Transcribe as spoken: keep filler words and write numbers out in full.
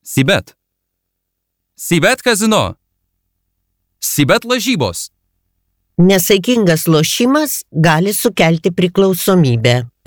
Sibet. Sibet kazino. Sibet lažybos. Nesaikingas lošimas gali sukelti priklausomybę.